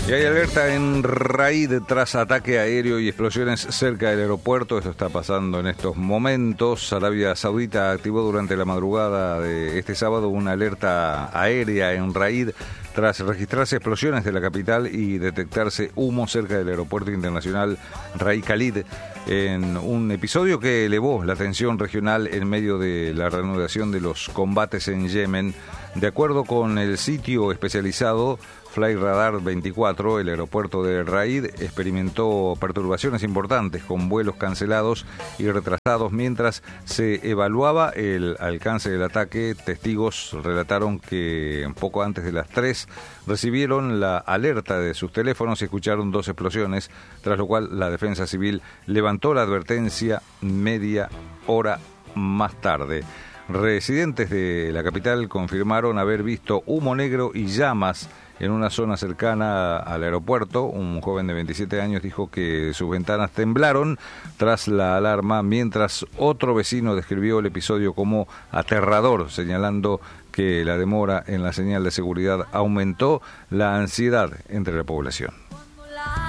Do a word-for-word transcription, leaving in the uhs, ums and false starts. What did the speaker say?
Y hay alerta en Raid tras ataque aéreo y explosiones cerca del aeropuerto. Esto está pasando en estos momentos. Arabia Saudita activó durante la madrugada de este sábado una alerta aérea en Raid tras registrarse explosiones de la capital y detectarse humo cerca del aeropuerto internacional Raid Khalid, en un episodio que elevó la tensión regional en medio de la reanudación de los combates en Yemen. De acuerdo con el sitio especializado Flightradar veinticuatro, el aeropuerto de Raid experimentó perturbaciones importantes con vuelos cancelados y retrasados mientras se evaluaba el alcance del ataque. Testigos relataron que poco antes de las tres recibieron la alerta de sus teléfonos y escucharon dos explosiones, tras lo cual la Defensa Civil levantó la advertencia media hora más tarde. Residentes de la capital confirmaron haber visto humo negro y llamas en una zona cercana al aeropuerto. Un joven de veintisiete años dijo que sus ventanas temblaron tras la alarma, mientras otro vecino describió el episodio como aterrador, señalando que la demora en la señal de seguridad aumentó la ansiedad entre la población.